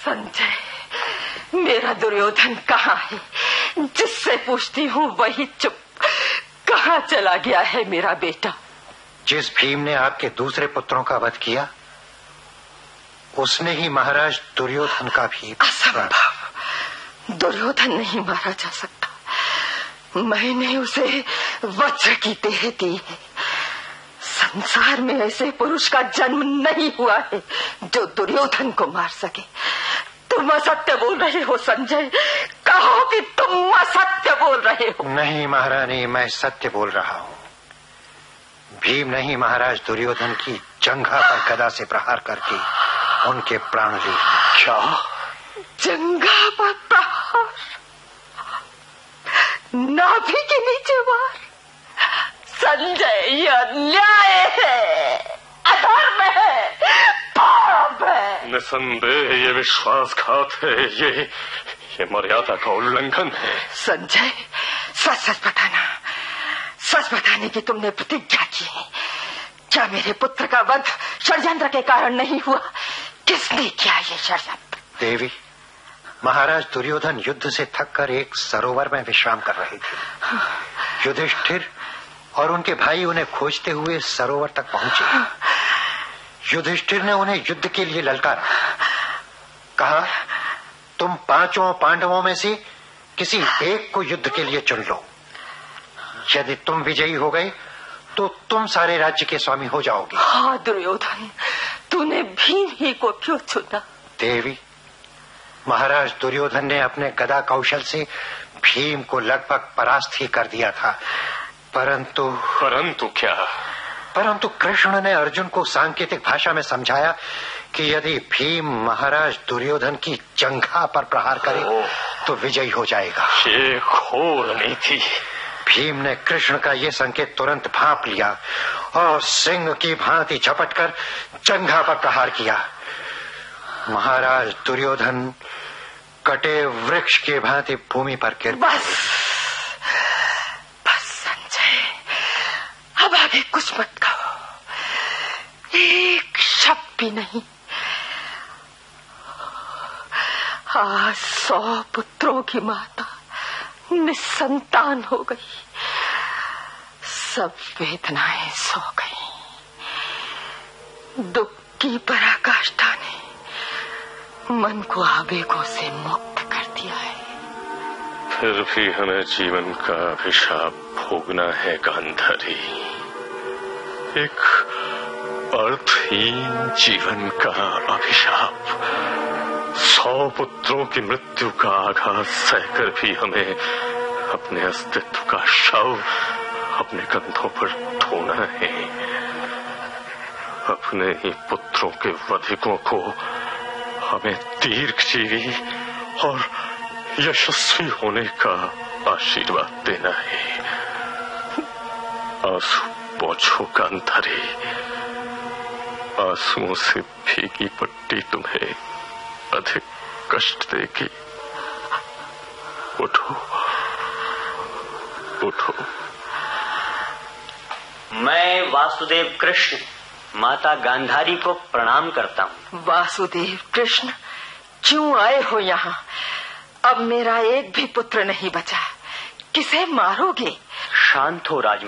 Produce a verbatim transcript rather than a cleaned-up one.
संजय, मेरा दुर्योधन कहाँ है? जिससे पूछती हूँ वही चुप। कहाँ चला गया है मेरा बेटा? जिस भीम ने आपके दूसरे पुत्रों का वध किया, उसने ही महाराज दुर्योधन का भी। असंभव, दुर्योधन नहीं मारा जा सकता। मैंने उसे वज्र की देह दी है। संसार में ऐसे पुरुष का जन्म नहीं हुआ है जो दुर्योधन को मार सके। तुम असत्य बोल रहे हो संजय, कहो कि तुम असत्य बोल रहे हो। नहीं महारानी, मैं सत्य बोल रहा हूँ। भीम ने ही महाराज दुर्योधन की जंघा पर गदा से प्रहार करके उनके प्राण लिए। क्या? जंघा पर प्रहार? नाभि के नीचे वार? संजय, यह अन्याय है, अधर्म है, पाप है। निसंदेह ये विश्वासघात है, ये ये मर्यादा का उल्लंघन है। संजय, सच सच बताना, सच बताने की तुमने प्रतिज्ञा की है। क्या मेरे पुत्र का वध षड्यंत्र के कारण नहीं हुआ? किसने किया ये षड्यंत्र? देवी, महाराज दुर्योधन युद्ध से थककर एक सरोवर में विश्राम कर रहे थे। युधिष्ठिर और उनके भाई उन्हें खोजते हुए सरोवर तक पहुंचे। युधिष्ठिर ने उन्हें युद्ध के लिए ललकारा। कहा, तुम पांचों पांडवों में से किसी एक को युद्ध के लिए चुन लो। यदि तुम विजयी हो गए तो तुम सारे राज्य के स्वामी हो जाओगे। हाँ दुर्योधन, तूने भीम ही को क्यों चुना? देवी, महाराज दुर्योधन ने अपने गदा कौशल से भीम को लगभग परास्त ही कर दिया था, परंतु परंतु क्या? परंतु कृष्ण ने अर्जुन को सांकेतिक भाषा में समझाया कि यदि भीम महाराज दुर्योधन की जंघा पर प्रहार करे तो विजयी हो जाएगा। ये घोर नीति। भीम ने कृष्ण का ये संकेत तुरंत भांप लिया और सिंह की भांति झपटकर जंघा पर प्रहार किया। महाराज दुर्योधन कटे वृक्ष के भांति भूमि पर गिर। बस बस संजय, अब आगे कुछ मत कहो, एक शब्द भी नहीं। आज सौ पुत्रों की माता निसंतान हो गई, सब वेदनाएं सो गई। दुख की पराकाष्ठा ने मन को आवेगों से मुक्त कर दिया है। फिर भी हमें जीवन का अभिशाप भोगना है गांधारी। एक अर्थहीन जीवन का अभिशाप। सौ पुत्रों की मृत्यु का आघात सहकर भी हमें अपने अस्तित्व का शव अपने कंधों पर ढोना है। अपने ही पुत्रों के वधिकों को हमें दीर्घजीवी और यशस्वी होने का आशीर्वाद देना है। आंसू पोंछो गांधारी, आंसुओं से भीगी पट्टी तुम्हें अधिक कष्ट देगी। उठो उठो। मैं वासुदेव कृष्ण माता गांधारी को प्रणाम करता हूँ। वासुदेव कृष्ण, क्यों आए हो यहाँ? अब मेरा एक भी पुत्र नहीं बचा, किसे मारोगे? शांत हो राज